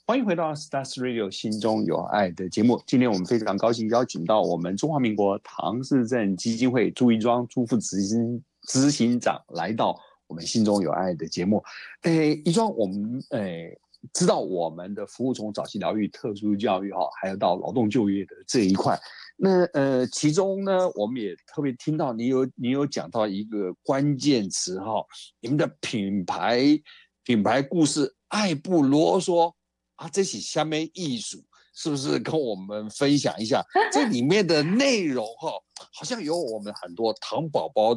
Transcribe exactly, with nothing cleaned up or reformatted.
欢迎回到 Stars Radio 心中有爱的节目。今天我们非常高兴邀请到我们中华民国唐氏症基金会朱一庄朱副执行执行长来到我们心中有爱的节目。诶，一庄，我们诶知道我们的服务从早期疗愈、特殊教育哈，还有到劳动就业的这一块。那呃，其中呢，我们也特别听到你有你有讲到一个关键词哈，你们的品牌品牌故事爱不啰嗦。啊，这是下面艺术，是不是跟我们分享一下这里面的内容哈？好像有我们很多糖宝宝